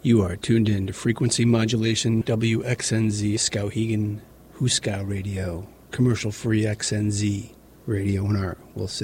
You are tuned in to frequency modulation, WXNZ Skowhegan, Huskow Radio, commercial-free XNZ radio, and our, we'll say,